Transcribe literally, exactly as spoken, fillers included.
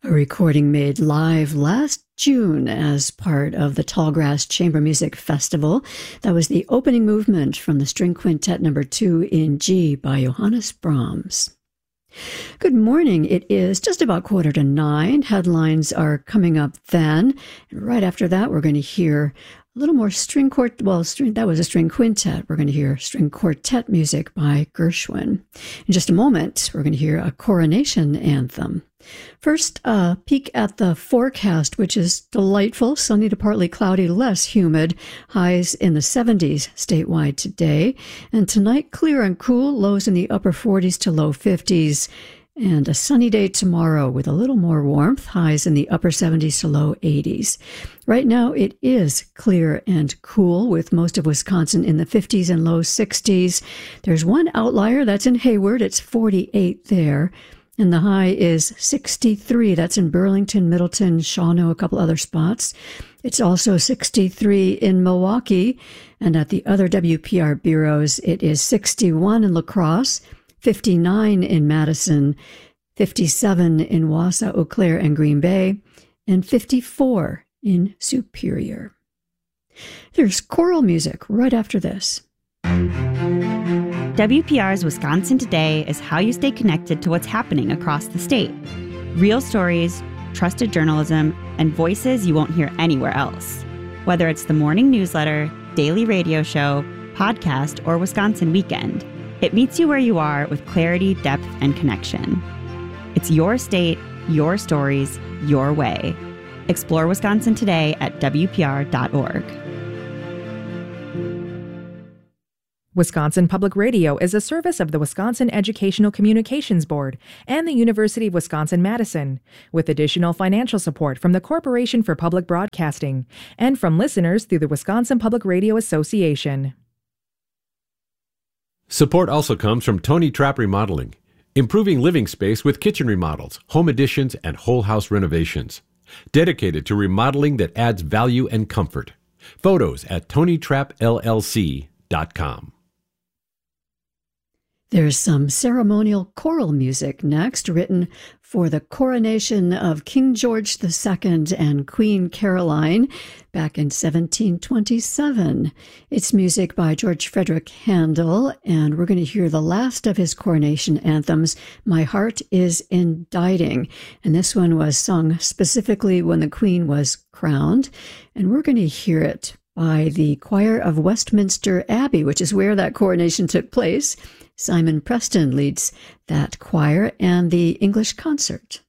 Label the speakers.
Speaker 1: A recording made live last June as part of the Tallgrass Chamber Music Festival. That was the opening movement from the String Quintet number two in G by Johannes Brahms. Good morning. It is just about quarter to nine. Headlines are coming up then. And right after that, we're going to hear a little more string quart. Well, string, that was a string quintet. We're going to hear string quartet music by Gershwin. In just a moment, we're going to hear a coronation anthem. First, a peek at the forecast, which is delightful, sunny to partly cloudy, less humid, highs in the seventies statewide today. And tonight, clear and cool, lows in the upper forties to low fifties. And a sunny day tomorrow with a little more warmth, highs in the upper seventies to low eighties. Right now, it is clear and cool with most of Wisconsin in the fifties and low sixties. There's one outlier, that's in Hayward. It's forty-eight there. And the high is sixty-three. That's in Burlington, Middleton, Shawano, a couple other spots. It's also sixty-three in Milwaukee. And at the other W P R bureaus, it is sixty-one in La Crosse, fifty-nine in Madison, fifty-seven in Wausau, Eau Claire, and Green Bay, and fifty-four in Superior. There's choral music right after this.
Speaker 2: W P R's Wisconsin Today is how you stay connected to what's happening across the state. Real stories, trusted journalism, and voices you won't hear anywhere else. Whether it's the morning newsletter, daily radio show, podcast, or Wisconsin Weekend, it meets you where you are with clarity, depth, and connection. It's your state, your stories, your way. Explore Wisconsin Today at W P R dot org.
Speaker 3: Wisconsin Public Radio is a service of the Wisconsin Educational Communications Board and the University of Wisconsin-Madison, with additional financial support from the Corporation for Public Broadcasting and from listeners through the Wisconsin Public Radio Association.
Speaker 4: Support also comes from Tony Trapp Remodeling, improving living space with kitchen remodels, home additions, and whole house renovations. Dedicated to remodeling that adds value and comfort. Photos at tony trapp l l c dot com.
Speaker 1: There's some ceremonial choral music next, written for the coronation of King George the Second and Queen Caroline back in seventeen twenty-seven. It's music by George Frederick Handel, and we're going to hear the last of his coronation anthems, My Heart is Inditing. And this one was sung specifically when the Queen was crowned, and we're going to hear it by the choir of Westminster Abbey, which is where that coronation took place. Simon Preston leads that choir and the English concert.